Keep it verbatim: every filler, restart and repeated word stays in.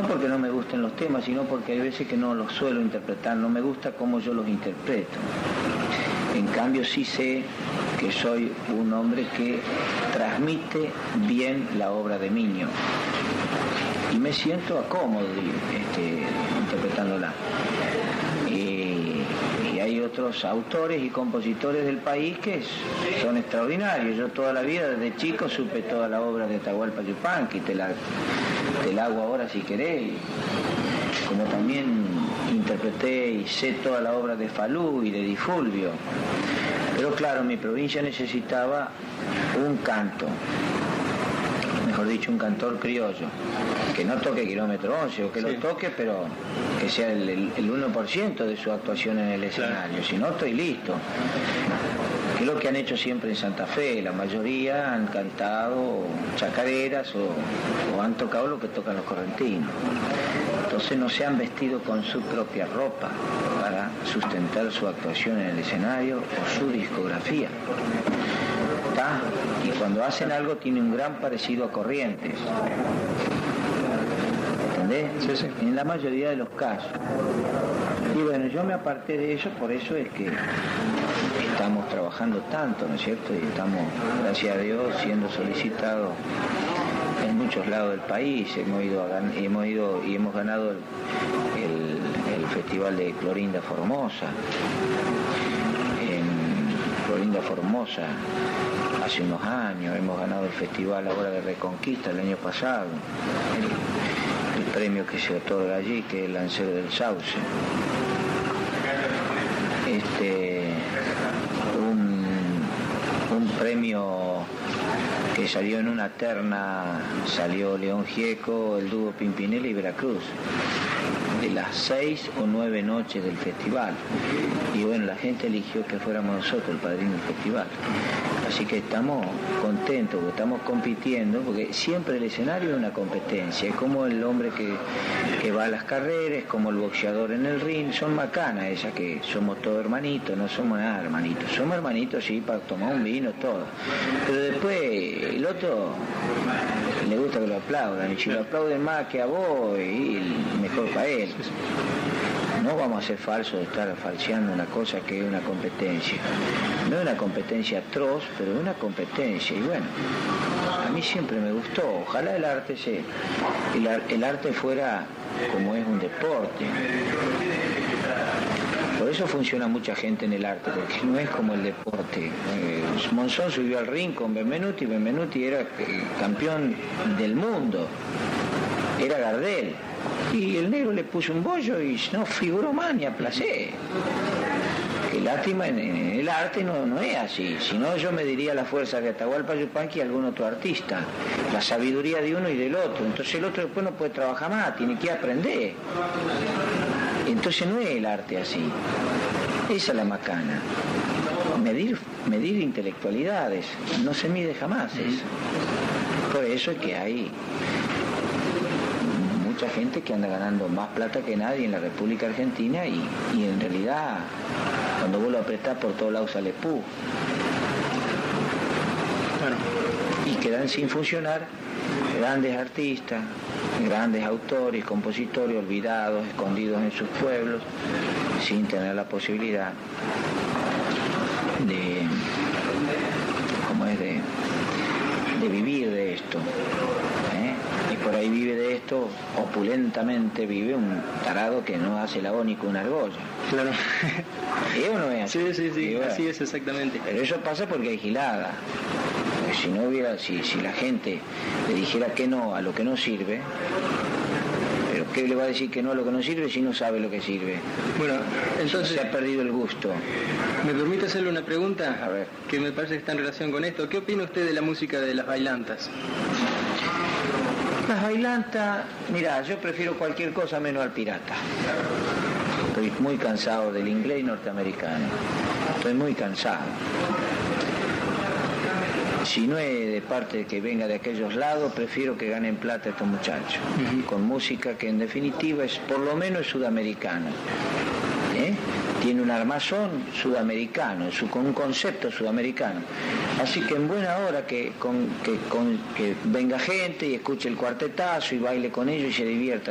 No porque no me gusten los temas, sino porque hay veces que no los suelo interpretar, no me gusta cómo yo los interpreto. En cambio sí sé que soy un hombre que transmite bien la obra de Miño y me siento acómodo este, interpretándola. Y, y hay otros autores y compositores del país que son extraordinarios. Yo toda la vida, desde chico, supe toda la obra de Atahualpa Yupanqui, te la, te la hago ahora si querés, como también interpreté y sé toda la obra de Falú y de Di Fulvio. Pero claro, mi provincia necesitaba un canto, mejor dicho, un cantor criollo, que no toque Kilómetro once, o que sí lo toque, pero que sea el, el, el uno por ciento de su actuación en el escenario, claro. Si no, estoy listo. Que es lo que han hecho siempre en Santa Fe, la mayoría han cantado chacareras o, o han tocado lo que tocan los correntinos. Entonces no se han vestido con su propia ropa para sustentar su actuación en el escenario o su discografía. ¿Está? Y cuando hacen algo tiene un gran parecido a Corrientes. ¿Entendés? Sí, sí. En la mayoría de los casos. Y bueno, yo me aparté de eso, por eso es que estamos trabajando tanto, ¿no es cierto? Y estamos, gracias a Dios, siendo solicitados en muchos lados del país. Hemos ido, a, hemos ido y hemos ganado el, el, el Festival de Clorinda Formosa. En Clorinda Formosa hace unos años, hemos ganado el Festival ahora de Reconquista el año pasado. El, el premio que se otorga allí, que es el Lancero del Sauce. Este, un, un premio que salió en una terna, salió León Gieco, el dúo Pimpinela y Veracruz, de las seis o nueve noches del festival. Y bueno, la gente eligió que fuéramos nosotros el padrino del festival. Así que estamos contentos, porque estamos compitiendo, porque siempre el escenario es una competencia. Es como el hombre que, que va a las carreras, como el boxeador en el ring. Son macanas esas que somos todos hermanitos, no somos nada hermanitos. Somos hermanitos, sí, para tomar un vino, todo. Pero después el otro le gusta que lo aplaudan, y si lo aplauden más que a vos, y mejor para él. No vamos a ser falsos de estar falseando una cosa que es una competencia. No es una competencia atroz, pero es una competencia. Y bueno, a mí siempre me gustó. Ojalá el arte se, el, el arte fuera como es un deporte. Por eso funciona mucha gente en el arte, porque no es como el deporte. Eh, Monzón subió al ring con Benvenuti, Benvenuti era campeón del mundo, era Gardel. Y el negro le puso un bollo y no figuró más ni a placer. Que lástima, en, en el arte no, no es así. Si no, yo me diría la fuerza de Atahualpa Yupanqui y algún otro artista. La sabiduría de uno y del otro. Entonces el otro después no puede trabajar más, tiene que aprender. Entonces no es el arte así. Esa es la macana. Medir, medir intelectualidades. No se mide jamás eso. Por eso es que hay mucha gente que anda ganando más plata que nadie en la República Argentina y, y en realidad cuando vos lo apretás por todos lados sale pu. Bueno, y quedan sin funcionar grandes artistas, grandes autores, compositores olvidados, escondidos en sus pueblos, sin tener la posibilidad de, ¿cómo es? de, de vivir de esto. ¿eh? Y por ahí vive de esto, opulentamente vive un tarado que no hace la O ni con una argolla. Claro. ¿Es o no es así? Sí, sí, sí, y bueno, así es exactamente. Pero eso pasa porque hay gilada. Porque si no hubiera, si, si la gente le dijera que no a lo que no sirve, pero ¿qué le va a decir que no a lo que no sirve si no sabe lo que sirve? Bueno, entonces... Se ha perdido el gusto. ¿Me permite hacerle una pregunta? A ver. Que me parece que está en relación con esto. ¿Qué opina usted de la música de las bailantas? Las bailantas, mira, yo prefiero cualquier cosa menos al pirata. Estoy muy cansado del inglés norteamericano. Estoy muy cansado. Si no es de parte que venga de aquellos lados, prefiero que ganen plata estos muchachos. Uh-huh. Con música que en definitiva es, por lo menos es sudamericana. ¿Eh? Tiene un armazón sudamericano, su, con un concepto sudamericano. Así que en buena hora que, con, que, con, que venga gente y escuche el cuartetazo y baile con ellos y se divierta.